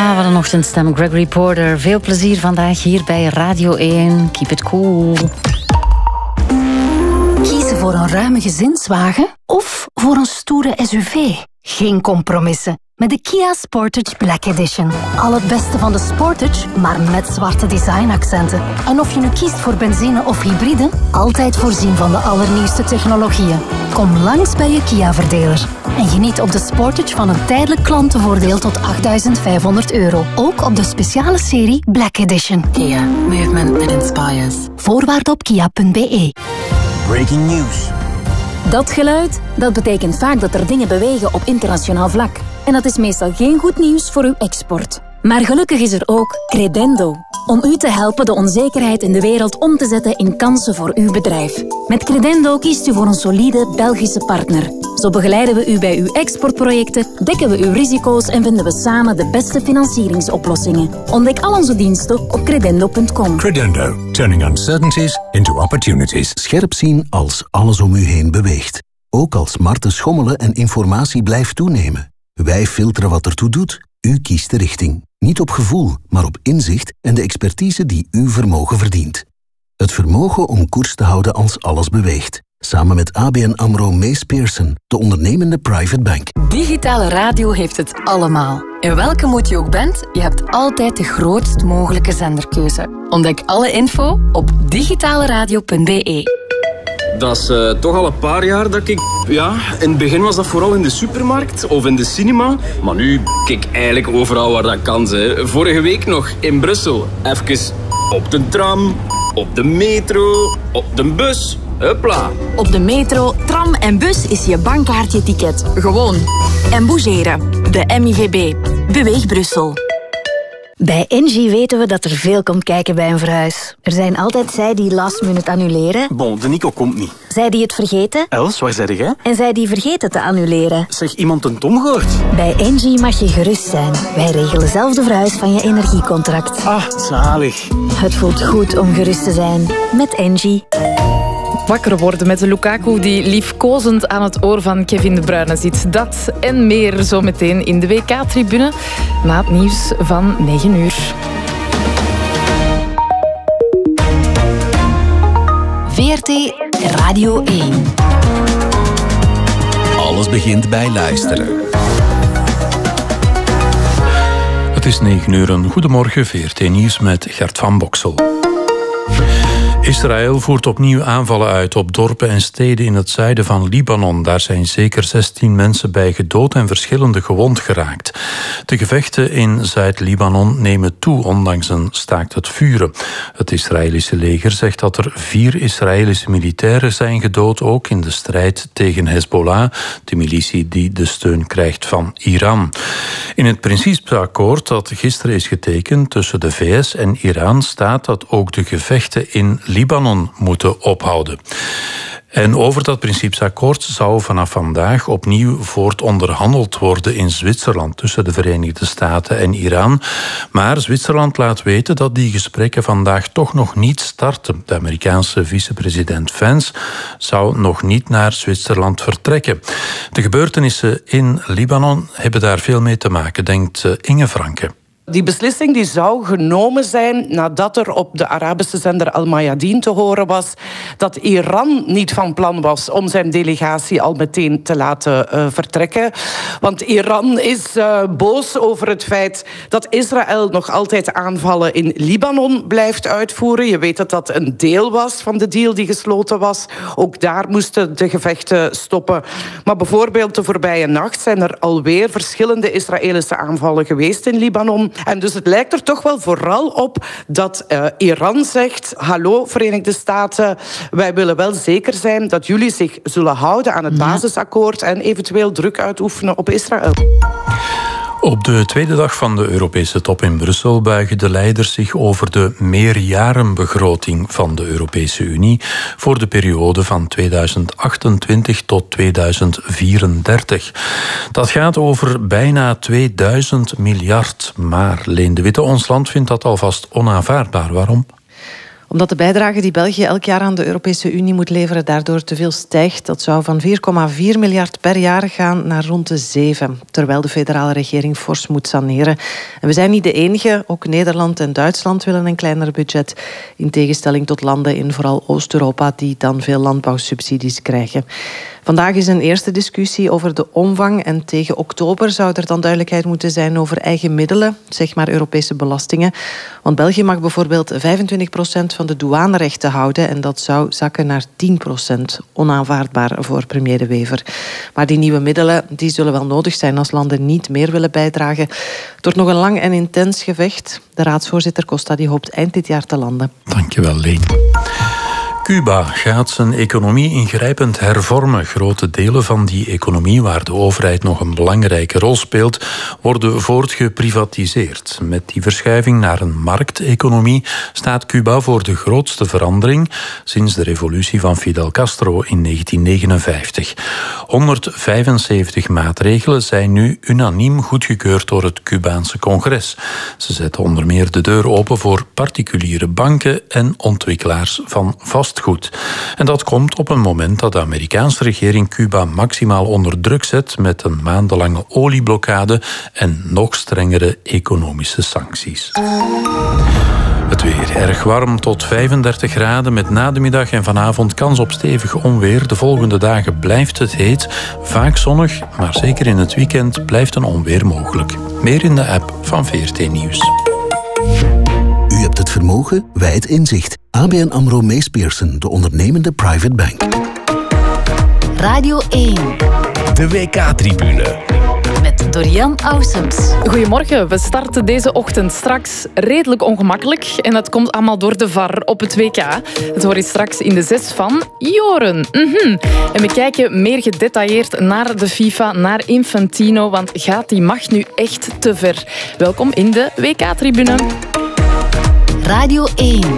Ja, wat een ochtendstem. Gregory Porter. Veel plezier vandaag hier bij Radio 1. Keep it cool. Kiezen voor een ruime gezinswagen of voor een stoere SUV? Geen compromissen. Met de Kia Sportage Black Edition. Al het beste van de Sportage, maar met zwarte designaccenten. En of je nu kiest voor benzine of hybride, altijd voorzien van de allernieuwste technologieën. Kom langs bij je Kia-verdeler. En geniet op de Sportage van een tijdelijk klantenvoordeel tot €8.500. Ook op de speciale serie Black Edition. Kia. Movement that inspires. Voorwaarden op kia.be. Breaking news. Dat geluid, dat betekent vaak dat er dingen bewegen op internationaal vlak. En dat is meestal geen goed nieuws voor uw export. Maar gelukkig is er ook Credendo. Om u te helpen de onzekerheid in de wereld om te zetten in kansen voor uw bedrijf. Met Credendo kiest u voor een solide Belgische partner. Zo begeleiden we u bij uw exportprojecten, dekken we uw risico's en vinden we samen de beste financieringsoplossingen. Ontdek al onze diensten op credendo.com. Credendo. Turning uncertainties into opportunities. Scherp zien als alles om u heen beweegt. Ook als markten schommelen en informatie blijft toenemen. Wij filteren wat ertoe doet. U kiest de richting. Niet op gevoel, maar op inzicht en de expertise die uw vermogen verdient. Het vermogen om koers te houden als alles beweegt. Samen met ABN AMRO Mees Pearson, de ondernemende private bank. Digitale radio heeft het allemaal. In welke moed je ook bent, je hebt altijd de grootst mogelijke zenderkeuze. Ontdek alle info op digitaleradio.be. Dat is toch al een paar jaar dat ik... Ja, in het begin was dat vooral in de supermarkt of in de cinema. Maar nu kijk eigenlijk overal waar dat kan. Hè. Vorige week nog in Brussel. Even op de tram, op de metro, op de bus. Hupla. Op de metro, tram en bus is je bankkaartje-ticket. Gewoon. En bougeren. De MIVB. Beweeg Brussel. Bij Engie weten we dat er veel komt kijken bij een verhuis. Er zijn altijd zij die last minute annuleren. Bon, de Nico komt niet. Zij die het vergeten. Els, waar zeg jij? En zij die vergeten te annuleren. Zeg, iemand een Tom gehoord? Bij Engie mag je gerust zijn. Wij regelen zelf de verhuis van je energiecontract. Ah, zalig. Het voelt goed om gerust te zijn. Met Engie. Wakker worden met de Lukaku die liefkozend aan het oor van Kevin De Bruyne zit. Dat en meer zometeen in de WK-tribune na het nieuws van 9 uur. VRT Radio 1. Alles begint bij luisteren. Het is 9 uur. Goedemorgen, VRT Nieuws met Gert van Boksel. Israël voert opnieuw aanvallen uit op dorpen en steden in het zuiden van Libanon. Daar zijn zeker 16 mensen bij gedood en verschillende gewond geraakt. De gevechten in Zuid-Libanon nemen toe, ondanks een staakt het vuren. Het Israëlische leger zegt dat er 4 Israëlische militairen zijn gedood, ook in de strijd tegen Hezbollah, de militie die de steun krijgt van Iran. In het principeakkoord dat gisteren is getekend tussen de VS en Iran staat dat ook de gevechten in Libanon moeten ophouden. En over dat principeakkoord zou vanaf vandaag opnieuw voortonderhandeld worden in Zwitserland tussen de Verenigde Staten en Iran. Maar Zwitserland laat weten dat die gesprekken vandaag toch nog niet starten. De Amerikaanse vicepresident Vance zou nog niet naar Zwitserland vertrekken. De gebeurtenissen in Libanon hebben daar veel mee te maken, denkt Inge Franke. Die beslissing die zou genomen zijn nadat er op de Arabische zender Al Mayadeen te horen was dat Iran niet van plan was om zijn delegatie al meteen te laten vertrekken. Want Iran is boos over het feit dat Israël nog altijd aanvallen in Libanon blijft uitvoeren. Je weet dat dat een deel was van de deal die gesloten was. Ook daar moesten de gevechten stoppen. Maar bijvoorbeeld de voorbije nacht zijn er alweer verschillende Israëlische aanvallen geweest in Libanon. En dus het lijkt er toch wel vooral op dat Iran zegt: hallo Verenigde Staten, wij willen wel zeker zijn dat jullie zich zullen houden aan het basisakkoord en eventueel druk uitoefenen op Israël. Op de tweede dag van de Europese top in Brussel buigen de leiders zich over de meerjarenbegroting van de Europese Unie voor de periode van 2028 tot 2034. Dat gaat over bijna 2000 miljard. Maar Leen de Witte, ons land vindt dat alvast onaanvaardbaar. Waarom? Omdat de bijdrage die België elk jaar aan de Europese Unie moet leveren daardoor te veel stijgt. Dat zou van 4,4 miljard per jaar gaan naar rond de 7. Terwijl de federale regering fors moet saneren. En we zijn niet de enige. Ook Nederland en Duitsland willen een kleiner budget. In tegenstelling tot landen in vooral Oost-Europa die dan veel landbouwsubsidies krijgen. Vandaag is een eerste discussie over de omvang en tegen oktober zou er dan duidelijkheid moeten zijn over eigen middelen, zeg maar Europese belastingen. Want België mag bijvoorbeeld 25% van de douanerechten houden en dat zou zakken naar 10%. Onaanvaardbaar voor premier De Wever. Maar die nieuwe middelen die zullen wel nodig zijn als landen niet meer willen bijdragen. Het wordt nog een lang en intens gevecht. De raadsvoorzitter Costa die hoopt eind dit jaar te landen. Dankjewel, Leen. Cuba gaat zijn economie ingrijpend hervormen. Grote delen van die economie, waar de overheid nog een belangrijke rol speelt, worden voortgeprivatiseerd. Met die verschuiving naar een markteconomie staat Cuba voor de grootste verandering sinds de revolutie van Fidel Castro in 1959. 175 maatregelen zijn nu unaniem goedgekeurd door het Cubaanse congres. Ze zetten onder meer de deur open voor particuliere banken en ontwikkelaars van vastgoed. En dat komt op een moment dat de Amerikaanse regering Cuba maximaal onder druk zet met een maandenlange olieblokkade en nog strengere economische sancties. Het weer erg warm tot 35 graden met na de middag en vanavond kans op stevig onweer. De volgende dagen blijft het heet, vaak zonnig, maar zeker in het weekend blijft een onweer mogelijk. Meer in de app van VRT Nieuws. U hebt het vermogen, wij het inzicht. ABN AMRO Mees Pierson, de ondernemende private bank. Radio 1. De WK-tribune. Met Dorian Aussems. Goedemorgen, we starten deze ochtend straks redelijk ongemakkelijk. En dat komt allemaal door de VAR op het WK. Dat hoor je straks in de 6 van Joren. En we kijken meer gedetailleerd naar de FIFA, naar Infantino. Want gaat die macht nu echt te ver? Welkom in de WK-tribune. Radio 1.